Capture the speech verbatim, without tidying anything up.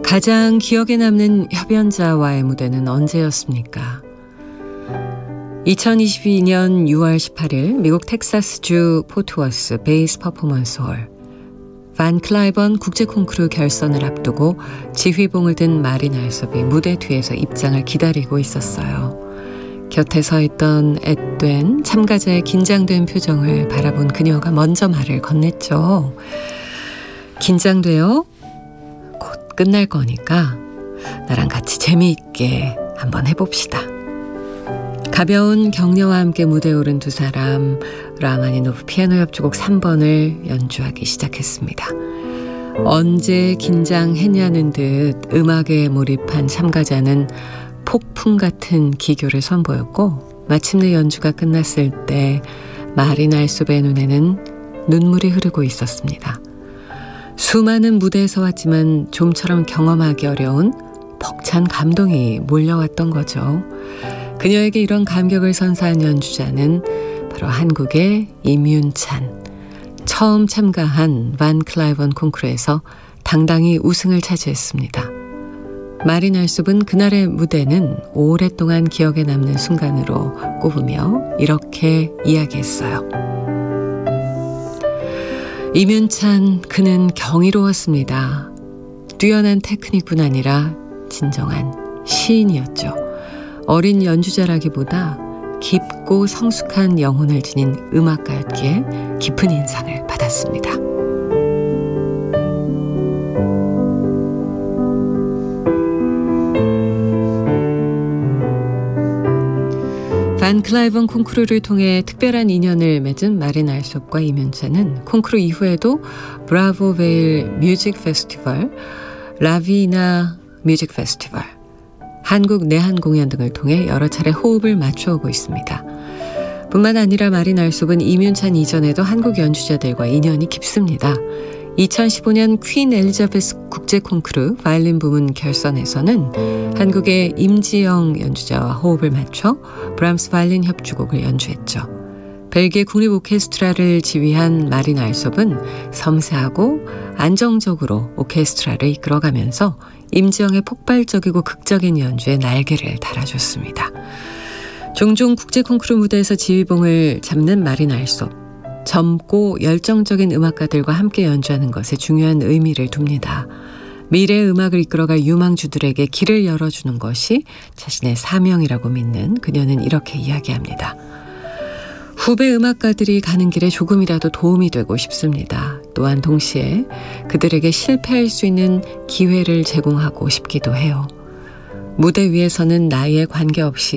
가장 기억에 남는 협연자와의 무대는 언제였습니까? 이천이십이 년 유월 십팔일 미국 텍사스주 포트워스 베이스 퍼포먼스 홀. 반 클라이번 국제 콩쿠르 결선을 앞두고 지휘봉을 든 마린 알섭이 무대 뒤에서 입장을 기다리고 있었어요. 곁에 서 있던 앳된 참가자의 긴장된 표정을 바라본 그녀가 먼저 말을 건넸죠. 긴장돼요? 곧 끝날 거니까 나랑 같이 재미있게 한번 해봅시다. 가벼운 격려와 함께 무대에 오른 두 사람, 라마니노프 피아노 협주곡 삼 번을 연주하기 시작했습니다. 언제 긴장했냐는 듯 음악에 몰입한 참가자는 폭풍 같은 기교를 선보였고, 마침내 연주가 끝났을 때 마린 알섭의 눈에는 눈물이 흐르고 있었습니다. 수많은 무대에서 왔지만 좀처럼 경험하기 어려운 벅찬 감동이 몰려왔던 거죠. 그녀에게 이런 감격을 선사한 연주자는 바로 한국의 임윤찬. 처음 참가한 반 클라이번 콩쿠르에서 당당히 우승을 차지했습니다. 마린 알섭은 그날의 무대는 오랫동안 기억에 남는 순간으로 꼽으며 이렇게 이야기했어요. 임윤찬, 그는 경이로웠습니다. 뛰어난 테크닉뿐 아니라 진정한 시인이었죠. 어린 연주자라기보다 깊고 성숙한 영혼을 지닌 음악가였기에 깊은 인상을 받았습니다. 반 클라이번 콩쿠르를 통해 특별한 인연을 맺은 마린 알섭과 임윤찬은 콩쿠르 이후에도 브라보 베일 뮤직 페스티벌, 라비나 뮤직 페스티벌, 한국 내한 공연 등을 통해 여러 차례 호흡을 맞춰오고 있습니다. 뿐만 아니라 마린 알섭은 임윤찬 이전에도 한국 연주자들과 인연이 깊습니다. 이천십오 년 퀸 엘리자베스 국제 콩쿠르 바이올린 부문 결선에서는 한국의 임지영 연주자와 호흡을 맞춰 브람스 바이올린 협주곡을 연주했죠. 벨기에 국립 오케스트라를 지휘한 마린 알섭은 섬세하고 안정적으로 오케스트라를 이끌어가면서 임지영의 폭발적이고 극적인 연주에 날개를 달아줬습니다. 종종 국제 콩쿠르 무대에서 지휘봉을 잡는 마린 알섭. 젊고 열정적인 음악가들과 함께 연주하는 것에 중요한 의미를 둡니다. 미래의 음악을 이끌어갈 유망주들에게 길을 열어주는 것이 자신의 사명이라고 믿는 그녀는 이렇게 이야기합니다. 후배 음악가들이 가는 길에 조금이라도 도움이 되고 싶습니다. 또한 동시에 그들에게 실패할 수 있는 기회를 제공하고 싶기도 해요. 무대 위에서는 나이에 관계없이